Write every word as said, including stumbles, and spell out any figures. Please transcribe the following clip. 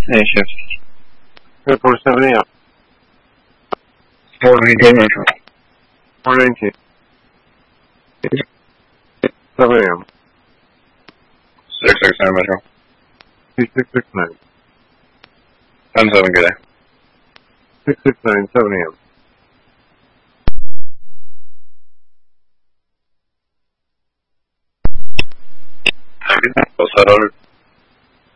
Day shift. Airport seven a.m. four nineteen Metro. four nineteen. seven a.m. six six nine Metro. Two six six nine. ten seven, good day. six six nine, seven a.m. What's that order?